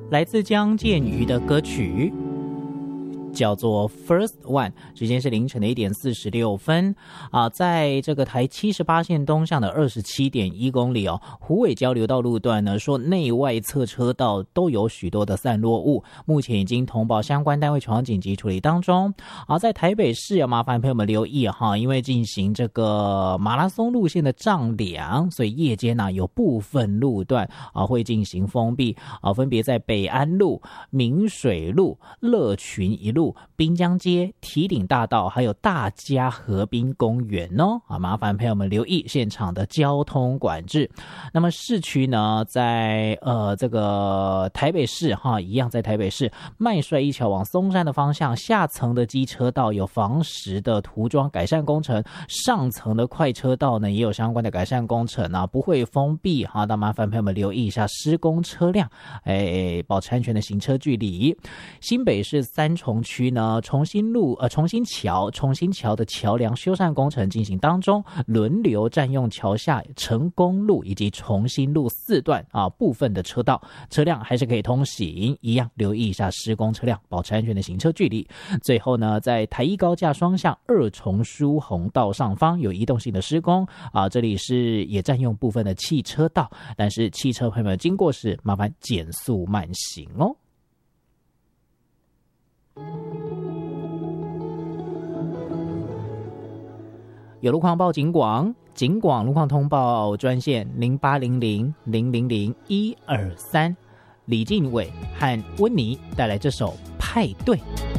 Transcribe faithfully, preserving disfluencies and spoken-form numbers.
来自江建瑜的歌曲叫做 First One， 时间是凌晨的一点四十六分啊，在这个台七十八线东向的二十七点一公里哦，虎尾交流道路段呢，说内外侧车道都有许多的散落物，目前已经通报相关单位前往紧急处理当中。啊，在台北市要麻烦朋友们留意哈，因为进行这个马拉松路线的丈量，所以夜间呢、啊、有部分路段啊会进行封闭啊，分别在北安路、明水路、乐群一路、滨江街、堤顶大道，还有大家河滨公园哦，啊，麻烦朋友们留意现场的交通管制。那么市区呢，在呃这个台北市哈，一样在台北市麦帅一桥往松山的方向，下层的机车道有防石的涂装改善工程，上层的快车道呢也有相关的改善工程啊，不会封闭哈，那麻烦朋友们留意一下施工车辆，哎，保持安全的行车距离。新北市三重区呢，重新路呃重新桥重新桥的桥梁修缮工程进行当中，轮流占用桥下成功路以及重新路四段啊部分的车道，车辆还是可以通行，一样留意一下施工车辆，保持安全的行车距离。最后呢，在台一高架双向二重疏洪道上方有移动性的施工啊，这里是也占用部分的汽车道，但是汽车朋友们经过时麻烦减速慢行哦。有路况报警广，警广路况通报专线零八零零零零零一二三，李进伟和温妮带来这首派对。